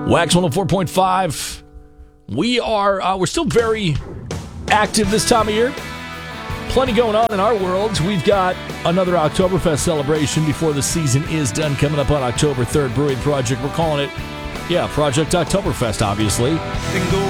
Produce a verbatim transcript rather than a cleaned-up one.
Wax one oh four point five. We are, uh, we're still very active this time of year. Plenty going on in our worlds. We've got another Oktoberfest celebration before the season is done coming up on October third. Brewing Project, we're calling it, yeah, Project Oktoberfest, obviously.